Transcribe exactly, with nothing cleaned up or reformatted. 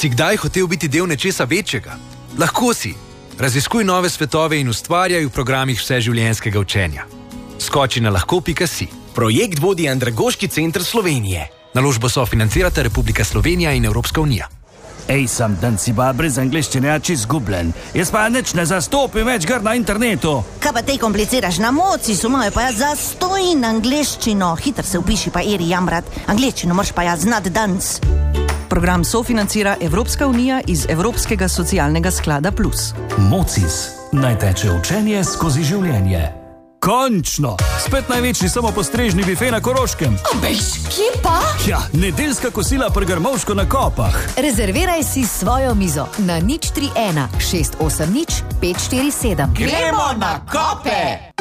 Si kdaj hotel biti del nečesa večjega? Lahko si. Raziskuj nove svetove in ustvarjaj v programih vseživljenjskega učenja. Skoči na lahko pika si. Projekt vodi Andragoški center Slovenije. Naložbo sofinancirata Republika Slovenija in Evropska unija. Ej, sem dan si pa brez angliščine jači zgubljen. Jaz pa nič ne zastopim več gar na internetu. Kaj pa te kompliciraš? Na moci so moje, pa jaz zastojim angliščino. Hitro se upiši pa eri jamrat. Angliščino moraš pa jaz znat danes. Program sofinancira Evropska unija iz Evropskega socialnega sklada Plus. Mocis. Naj teče učenje skozi življenje. Končno! Spet največji samopostrežni bife na Koroškem. Obejš, kje pa? Ja, nedeljska kosila pri Grmovško na Kopah. Rezerviraj si svojo mizo na nič tri ena šest osem nič pet štiri sedem. Gremo na Kope!